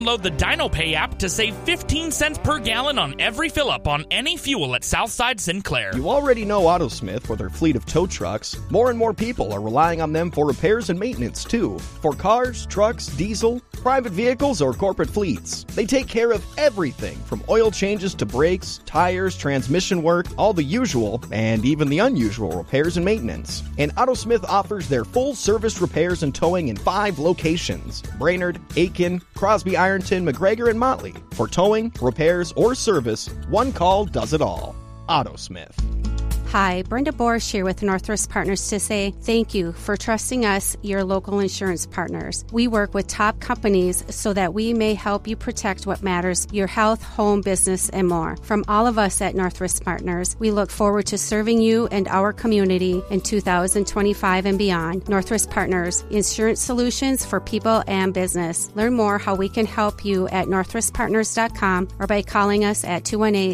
Download the DinoPay app to save 15 cents per gallon on every fill-up on any fuel at Southside Sinclair. You already know AutoSmith with their fleet of tow trucks. More and more people are relying on them for repairs and maintenance, too. For cars, trucks, diesel, private vehicles, or corporate fleets. They take care of everything from oil changes to brakes, tires, transmission work, all the usual and even the unusual repairs and maintenance. And AutoSmith offers their full-service repairs and towing in 5 locations: Brainerd, Aiken, Crosby, Ironton, McGregor, and Motley. For towing, repairs, or service, one call does it all. AutoSmith. Hi, Brenda Boris here with Northwest Partners to say thank you for trusting us, your local insurance partners. We work with top companies so that we may help you protect what matters, your health, home, business, and more. From all of us at Northwest Partners, we look forward to serving you and our community in 2025 and beyond. Northwest Partners, insurance solutions for people and business. Learn more how we can help you at northwestpartners.com or by calling us at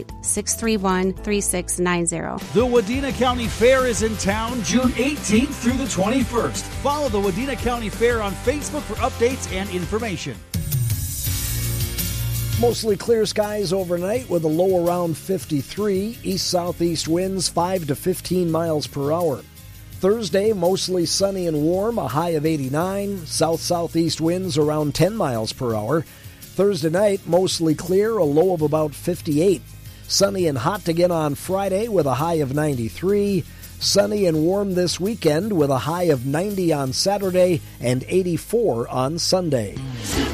218-631-3690. The Wadena County Fair is in town June 18th through the 21st. Follow the Wadena County Fair on Facebook for updates and information. Mostly clear skies overnight with a low around 53. East-southeast winds 5 to 15 miles per hour. Thursday, mostly sunny and warm, a high of 89. South-southeast winds around 10 miles per hour. Thursday night, mostly clear, a low of about 58. Sunny and hot again on Friday with a high of 93. Sunny and warm this weekend with a high of 90 on Saturday and 84 on Sunday.